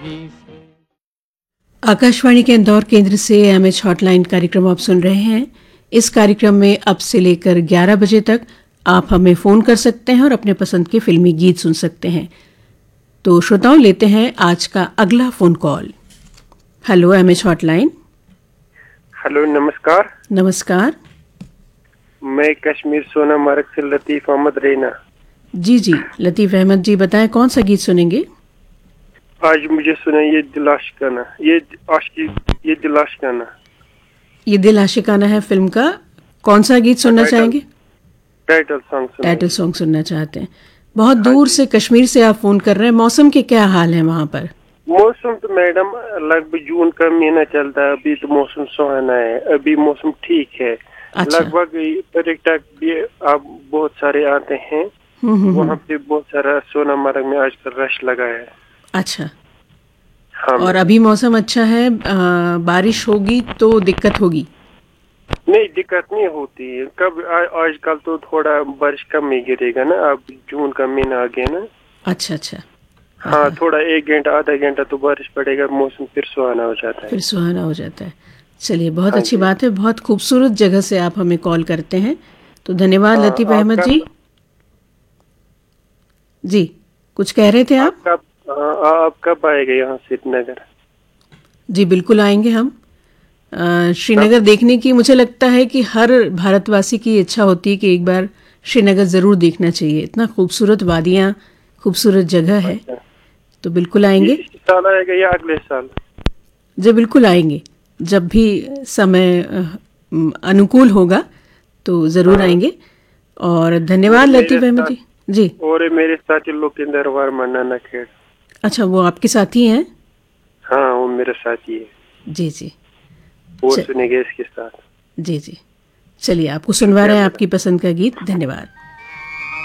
जिंदगी से। आकाशवाणी के इंदौर केंद्र से एमएच हॉटलाइन कार्यक्रम आप सुन रहे हैं। इस कार्यक्रम में अब से लेकर 11 बजे तक आप हमें फ़ोन कर सकते हैं और अपने पसंद के फिल्मी गीत सुन सकते हैं। तो श्रोताओं, लेते हैं आज का अगला phone call. Hello MH hotline. Hello, नमस्कार। नमस्कार। मैं कश्मीर सोनामार्ग से लतीफ़ अहमद रैना। जी जी, लतीफ़ अहमद जी, बताएं कौन सा गीत सुनेंगे? आज मुझे सुना ये दिल आशिकाना, ये दिल आशिकाना। ये दिल आशिकाना है फिल्म का। कौन सा गीत सुनना चाहेंगे? टाइटल सॉन्ग टाइटल सॉन्ग सुनना चाहते हैं। बहुत दूर से कश्मीर से आप फोन कर रहे हैं। मौसम के क्या हाल है वहाँ पर? मौसम तो मैडम लगभग जून का महीना चलता है, अभी तो मौसम सुहाना है, अभी मौसम ठीक है। अच्छा। लगभग पर्यटक भी अब बहुत सारे आते हैं। वहाँ पे बहुत सारा सोनामार्ग में आजकल रश लगा है। अच्छा। हाँ, और अभी मौसम अच्छा है, बारिश होगी तो दिक्कत होगी? नहीं, दिक्कत नहीं होती है। कब आजकल तो थोड़ा बारिश कम ही गिरेगा ना, अब जून का महीना आ गया ना। अच्छा अच्छा। हाँ, थोड़ा 1 घंटा आधा घंटा तो बारिश पड़ेगा, मौसम फिर सुहाना हो जाता है। फिर सुहाना हो जाता है। चलिए, बहुत हाँ अच्छी जी। बात है। बहुत खूबसूरत जगह से आप हमें कॉल करते हैं, तो धन्यवाद हाँ, लतीफ़ अहमद जी। जी, कुछ कह रहे थे आप? आप कब आएगा यहाँ श्रीनगर? जी बिल्कुल आएंगे हम। श्रीनगर देखने की मुझे लगता है कि हर भारतवासी की इच्छा होती है कि एक बार श्रीनगर ज़रूर देखना चाहिए। इतना खूबसूरत वादियाँ, खूबसूरत जगह है। अच्छा। तो बिल्कुल आएंगे। इस साल आएगा या अगले साल? जी बिल्कुल आएंगे, जब भी समय अनुकूल होगा तो ज़रूर आएंगे। और धन्यवाद लतीफ़ अहमद जी। जी। और मेरे साथी लोकेंद्र वर्मा नाना खेड़। अच्छा, वो आपके साथी हैं? हाँ, वो मेरे साथी है। जी जी। वो सुनेंगे इसके साथ। जी जी, चलिए आपको सुनवा रहे हैं आपकी पसंद का गीत। धन्यवाद।